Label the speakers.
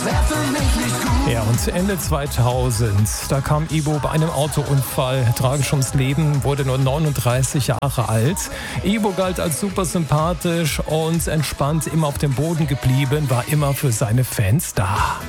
Speaker 1: Ja, und Ende 2000, da kam Ibo bei einem Autounfall tragisch ums Leben, wurde nur 39 Jahre alt. Ibo galt als super sympathisch und entspannt, immer auf dem Boden geblieben, war immer für seine Fans da.